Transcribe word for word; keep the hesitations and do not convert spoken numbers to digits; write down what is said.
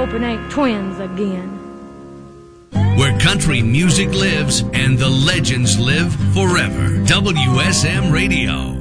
hope it ain't twins again. Where country music lives and the legends live forever. W S M Radio.